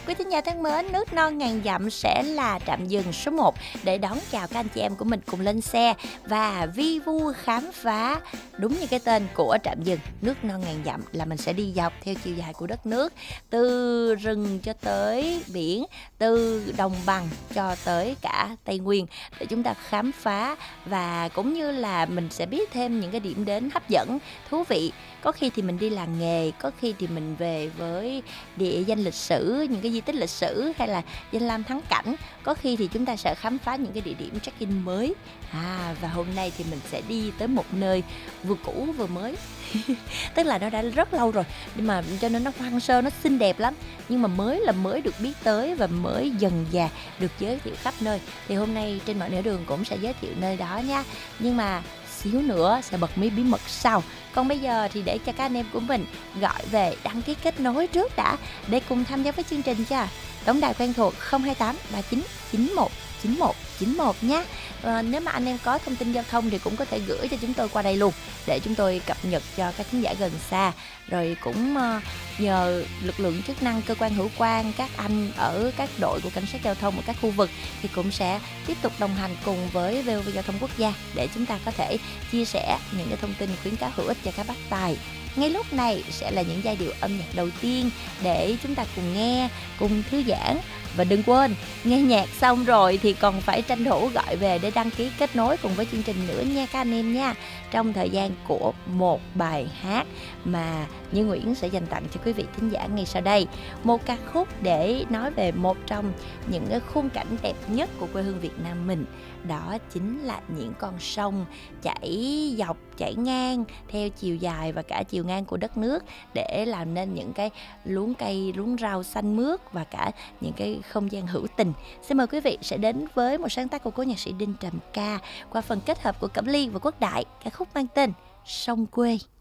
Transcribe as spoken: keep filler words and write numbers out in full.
Quý thính giả thân mến, nước non ngàn dặm sẽ là trạm dừng số một để đón chào các anh chị em của mình cùng lên xe và vi vu khám phá. Đúng như cái tên của trạm dừng nước non ngàn dặm là mình sẽ đi dọc theo chiều dài của đất nước, từ rừng cho tới biển, từ đồng bằng cho tới cả Tây Nguyên, để chúng ta khám phá và cũng như là mình sẽ biết thêm những cái điểm đến hấp dẫn, thú vị. Có khi thì mình đi làng nghề, có khi thì mình về với địa danh lịch sử, những cái di tích lịch sử hay là danh lam thắng cảnh. Có khi thì chúng ta sẽ khám phá những cái địa điểm check-in mới. À, và hôm nay thì mình sẽ đi tới một nơi vừa cũ vừa mới. Tức là nó đã rất lâu rồi, nhưng mà cho nên nó hoang sơ, nó xinh đẹp lắm. Nhưng mà mới là mới được biết tới và mới dần dà được giới thiệu khắp nơi. Thì hôm nay trên mọi nẻo đường cũng sẽ giới thiệu nơi đó nha. Nhưng mà xíu nữa sẽ bật mí bí mật sau. Còn bây giờ thì để cho các anh em của mình gọi về đăng ký kết nối trước đã, để cùng tham gia với chương trình nha. Tổng đài quen thuộc không hai tám ba chín chín một chín một chín một nhé. À, nếu mà anh em có thông tin giao thông thì cũng có thể gửi cho chúng tôi qua đây luôn, để chúng tôi cập nhật cho các khán giả gần xa. Rồi cũng uh, nhờ lực lượng chức năng, cơ quan hữu quan, các anh ở các đội của cảnh sát giao thông ở các khu vực thì cũng sẽ tiếp tục đồng hành cùng với vê o vê Giao thông Quốc gia, để chúng ta có thể chia sẻ những cái thông tin khuyến cáo hữu ích cho các bác tài. Ngay lúc này sẽ là những giai điệu âm nhạc đầu tiên để chúng ta cùng nghe, cùng thư giãn. Và đừng quên, nghe nhạc xong rồi thì còn phải tranh thủ gọi về để đăng ký kết nối cùng với chương trình nữa nha các anh em nha. Trong thời gian của một bài hát mà Như Nguyễn sẽ dành tặng cho quý vị thính giả ngay sau đây. Một ca khúc để nói về một trong những cái khung cảnh đẹp nhất của quê hương Việt Nam mình. Đó chính là những con sông chảy dọc, chảy ngang theo chiều dài và cả chiều ngang của đất nước, để làm nên những cái luống cây, luống rau xanh mướt và cả những cái không gian hữu tình. Xin mời quý vị sẽ đến với một sáng tác của cố nhạc sĩ Đinh Trầm Ca qua phần kết hợp của Cẩm Ly và Quốc Đại, ca khúc mang tên Sông Quê.